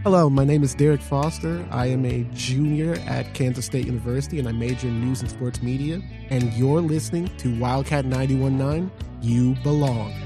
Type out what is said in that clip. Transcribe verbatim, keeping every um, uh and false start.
Hello, my name is Derek Foster. I am a junior at Kansas State University, and I major in news and sports media. And you're listening to Wildcat ninety-one point nine, You Belong.